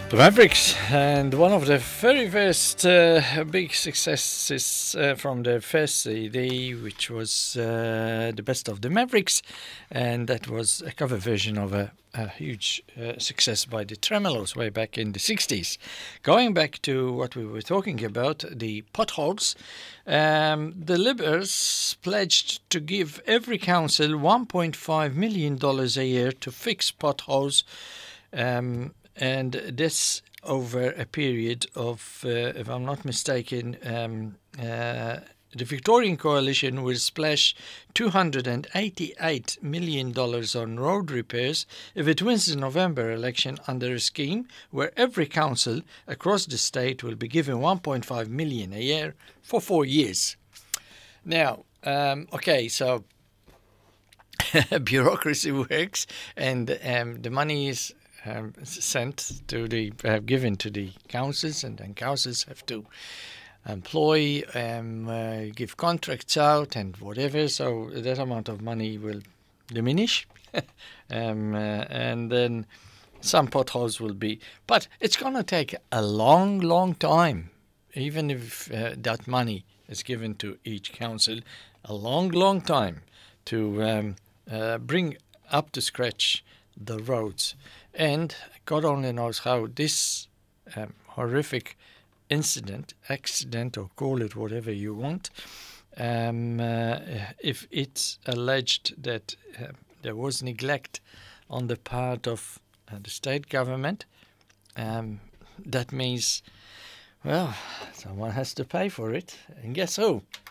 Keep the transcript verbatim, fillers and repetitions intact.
The Mavericks, and one of the very first uh, big successes uh, from the first C D, which was uh, the Best of the Mavericks, and that was a cover version of a, a huge uh, success by the Tremolos way back in the sixties. Going back to what we were talking about, the potholes, um, the Liberals pledged to give every council one point five million dollars a year to fix potholes. Um, And this over a period of, uh, if I'm not mistaken, um, uh, the Victorian Coalition will splash two hundred eighty-eight million dollars on road repairs if it wins the November election under a scheme where every council across the state will be given one point five million dollars a year for four years. Now, um, okay, so bureaucracy works, and um, the money is Um, sent to the uh, given to the councils, and then councils have to employ, um, uh, give contracts out, and whatever. So that amount of money will diminish, um, uh, and then some potholes will be. But it's going to take a long, long time, even if uh, that money is given to each council, a long, long time to um, uh, bring up to scratch the roads. And God only knows how this um, horrific incident, accident, or call it whatever you want, um, uh, if it's alleged that uh, there was neglect on the part of uh, the state government, um, that means, well, someone has to pay for it. And guess who?